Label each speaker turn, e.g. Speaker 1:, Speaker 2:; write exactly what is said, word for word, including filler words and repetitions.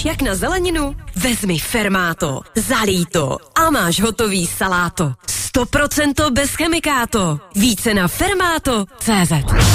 Speaker 1: Přemýšlíš jak na zeleninu? Vezmi Fermáto, zalij to a máš hotový saláto. sto procent bez chemikáto. Více na fermáto tečka cé zet.